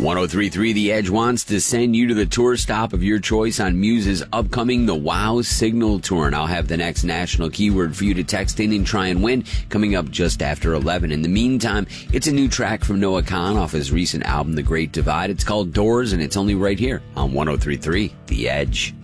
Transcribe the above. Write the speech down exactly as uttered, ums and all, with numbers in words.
ten thirty-three The Edge wants to send you to the tour stop of your choice on Muse's upcoming The Wow Signal Tour. And I'll have the next national keyword for you to text in and try and win coming up just after eleven. In the meantime, it's a new track from Noah Kahan off his recent album, The Great Divide. It's called Doors, and it's only right here on ten thirty-three The Edge.